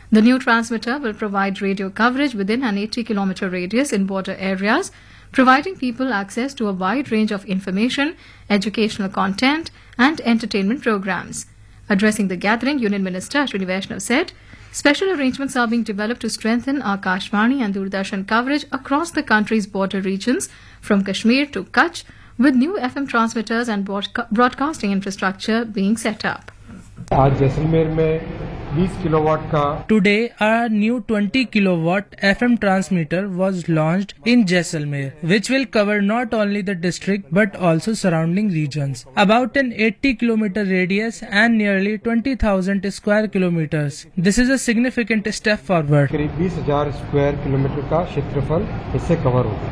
The new transmitter will provide radio coverage within an 80-kilometer radius in border areas, providing people access to a wide range of information, educational content, and entertainment programs. Addressing the gathering, Union Minister Ashwini Vaishnav said, special arrangements are being developed to strengthen Akashvani and Doordarshan coverage across the country's border regions from Kashmir to Kutch, with new FM transmitters and broadcasting infrastructure being set up. आज जैसलमेर में 20 kilowatt का Today, a new 20 kilowatt FM transmitter was launched in Jaisalmer, which will cover not only the district but also surrounding regions. About an 80-kilometer radius and nearly 20,000 square kilometers. This is a significant step forward. करीब 20,000 square kilometre का क्षेत्रफल इससे cover होगा.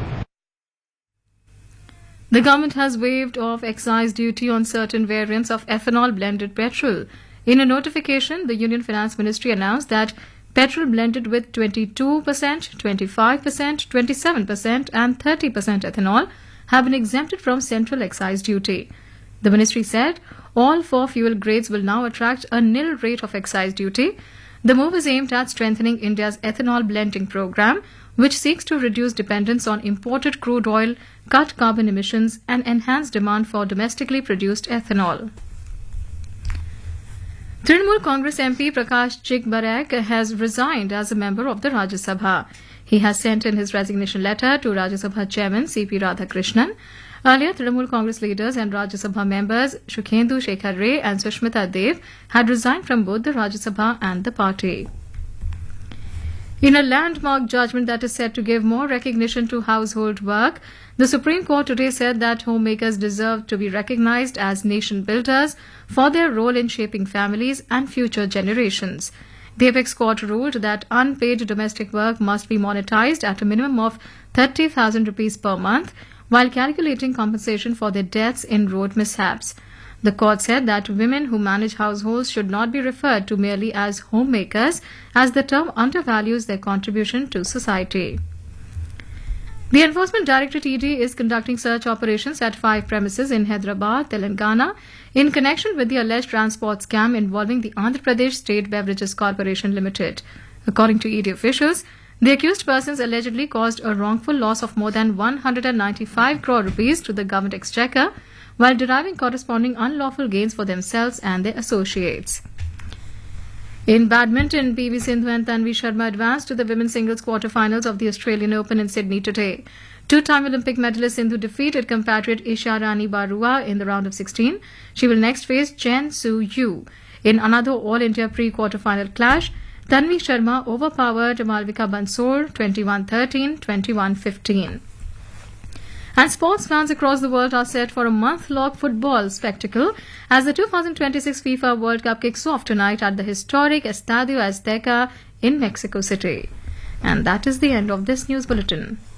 The government has waived off excise duty on certain variants of ethanol blended petrol. In a notification, the Union Finance Ministry announced that petrol blended with 22%, 25%, 27% and 30% ethanol have been exempted from central excise duty. The ministry said all 4 fuel grades will now attract a nil rate of excise duty. The move is aimed at strengthening India's ethanol blending program, which seeks to reduce dependence on imported crude oil, cut carbon emissions and enhance demand for domestically produced ethanol. Trinamool Congress MP Prakash Chigbarak has resigned as a member of the Rajya Sabha. He has sent in his resignation letter to Rajya Sabha Chairman C.P. Radhakrishnan. Earlier, Trinamool Congress leaders and Rajya Sabha members Shukhendu Shekhar Ray and Sushmita Dev had resigned from both the Rajya Sabha and the party. In a landmark judgment that is set to give more recognition to household work, the Supreme Court today said that homemakers deserve to be recognized as nation builders for their role in shaping families and future generations. The Apex Court ruled that unpaid domestic work must be monetized at a minimum of 30,000 rupees per month, while calculating compensation for their deaths in road mishaps. The court said that women who manage households should not be referred to merely as homemakers, as the term undervalues their contribution to society. The Enforcement Directorate ED is conducting search operations at 5 premises in Hyderabad, Telangana, in connection with the alleged transport scam involving the Andhra Pradesh State Beverages Corporation Limited. According to ED officials, the accused persons allegedly caused a wrongful loss of more than 195 crore rupees to the government exchequer, while deriving corresponding unlawful gains for themselves and their associates. In badminton, PV Sindhu and Tanvi Sharma advanced to the women's singles quarterfinals of the Australian Open in Sydney today. Two-time Olympic medalist Sindhu defeated compatriot Isha Rani Barua in the round of 16. She will next face Chen Su Yu. In another All-India pre-quarterfinal clash, Tanvi Sharma overpowered Malvika Bansal 21-13, 21-15. And sports fans across the world are set for a month-long football spectacle as the 2026 FIFA World Cup kicks off tonight at the historic Estadio Azteca in Mexico City. And that is the end of this news bulletin.